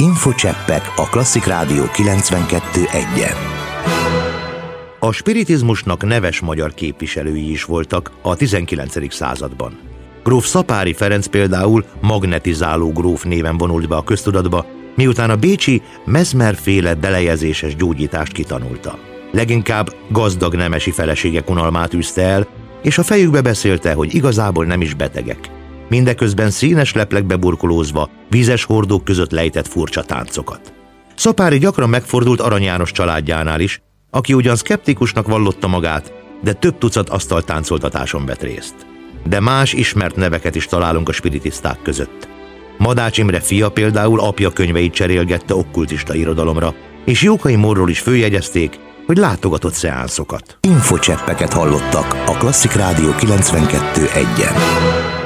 Infocseppek a Klasszik Rádió 92.1-en. A spiritizmusnak neves magyar képviselői is voltak a 19. században. Gróf Szapáry Ferenc például magnetizáló gróf néven vonult be a köztudatba, miután a bécsi Mesmer-féle belejezéses gyógyítást kitanulta. Leginkább gazdag nemesi feleségek unalmát űzte el, és a fejükbe beszélte, hogy igazából nem is betegek. Mindeközben színes leplekbe burkolózva, vízes hordók között lejtett furcsa táncokat. Szapáry gyakran megfordult Arany János családjánál is, aki ugyan szkeptikusnak vallotta magát, de több tucat asztaltáncoltatáson vett részt. De más ismert neveket is találunk a spiritiszták között. Madács Imre fia például apja könyveit cserélgette okkultista irodalomra, és Jókai Mórról is főjegyezték, hogy látogatott szeánszokat. Infocseppeket hallottak a Klasszik Rádió 92.1-en.